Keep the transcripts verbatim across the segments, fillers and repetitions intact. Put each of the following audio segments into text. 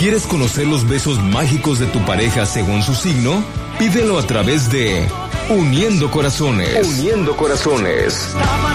¿Quieres conocer los besos mágicos de tu pareja según su signo? Pídelo a través de Uniendo Corazones. Uniendo Corazones.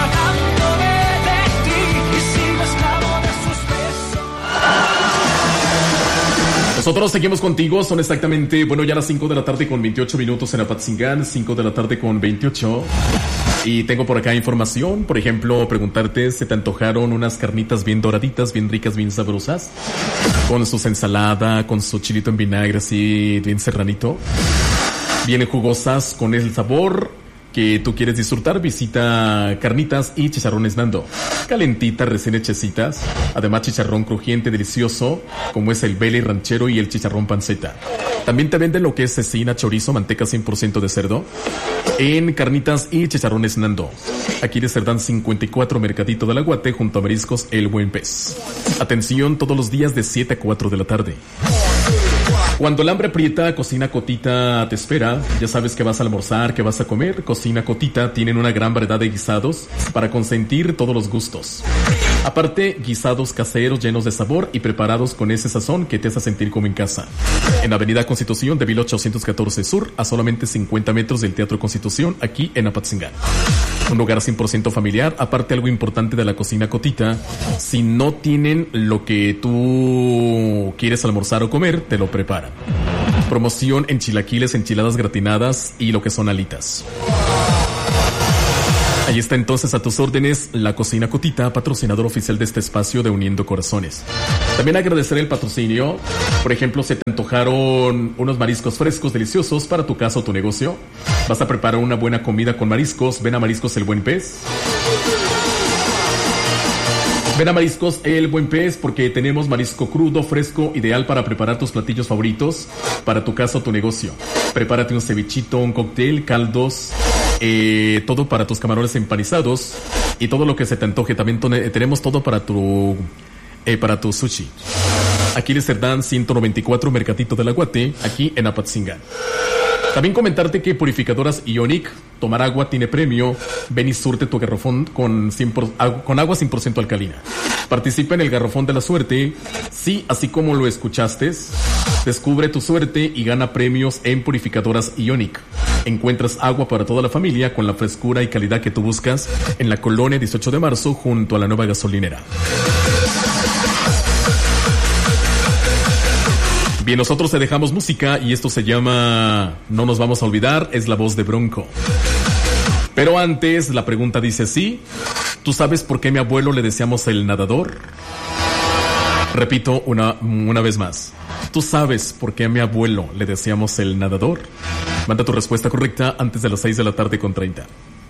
Nosotros seguimos contigo, son exactamente, bueno, ya las cinco de la tarde con veintiocho minutos en Apatzingán, cinco de la tarde con veintiocho. Y tengo por acá información, por ejemplo, preguntarte, ¿se te antojaron unas carnitas bien doraditas, bien ricas, bien sabrosas? Con su ensalada, con su chilito en vinagre así, bien serranito. Bien jugosas, con el sabor que tú quieres disfrutar. Visita Carnitas y Chicharrones Nando. Calentitas, recién hechecitas. Además, chicharrón crujiente, delicioso, como es el Vele ranchero y el chicharrón panceta. También te venden lo que es cecina, chorizo, manteca cien por ciento de cerdo en Carnitas y Chicharrones Nando. Aquí de Cerdán cincuenta y cuatro, Mercadito del Aguate, junto a Mariscos El Buen Pez. Atención, todos los días de siete a cuatro de la tarde. Cuando el hambre aprieta, Cocina Cotita te espera. Ya sabes que vas a almorzar, que vas a comer. Cocina Cotita tienen una gran variedad de guisados para consentir todos los gustos. Aparte, guisados caseros llenos de sabor y preparados con ese sazón que te hace sentir como en casa. En Avenida Constitución de mil ochocientos catorce Sur, a solamente cincuenta metros del Teatro Constitución, aquí en Apatzingán. Un lugar cien por ciento familiar. Aparte, algo importante de la Cocina Cotita, si no tienen lo que tú quieres almorzar o comer, te lo preparan. Promoción en chilaquiles, enchiladas gratinadas y lo que son alitas. Ahí está entonces a tus órdenes la Cocina Cotita, patrocinador oficial de este espacio de Uniendo Corazones. También agradecer el patrocinio. Por ejemplo, se te antojaron unos mariscos frescos deliciosos para tu casa o tu negocio. Vas a preparar una buena comida con mariscos. Ven a Mariscos El Buen Pez. Ven a Mariscos El Buen Pez porque tenemos marisco crudo, fresco, ideal para preparar tus platillos favoritos para tu casa o tu negocio. Prepárate un cevichito, un cóctel, caldos, eh, todo para tus camarones empanizados y todo lo que se te antoje. También tenemos todo para tu, eh, para tu sushi. Aquí de Cerdán ciento noventa y cuatro, Mercadito del Aguate, aquí en Apatzingán. También comentarte que Purificadoras Ionic, tomar agua tiene premio. Ven y surte tu garrafón con, cien por, con agua cien por ciento alcalina. Participa en el garrafón de la suerte. Sí, así como lo escuchaste. Descubre tu suerte y gana premios en Purificadoras Ionic. Encuentras agua para toda la familia con la frescura y calidad que tú buscas en la colonia dieciocho de marzo junto a la nueva gasolinera. Bien, nosotros te dejamos música y esto se llama No nos vamos a olvidar, es la voz de Bronco. Pero antes, la pregunta dice así: ¿tú sabes por qué a mi abuelo le decíamos el nadador? Repito una, una vez más. ¿Tú sabes por qué a mi abuelo le decíamos el nadador? Manda tu respuesta correcta antes de las seis de la tarde con treinta.